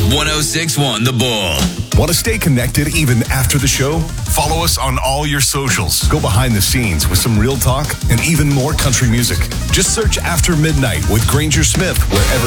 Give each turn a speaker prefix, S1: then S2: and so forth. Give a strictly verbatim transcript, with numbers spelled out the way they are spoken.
S1: one oh six point one The Bull.
S2: Want to stay connected even after the show? Follow us on all your socials. Go behind the scenes with some real talk and even more country music. Just search After Midnight with Granger Smith wherever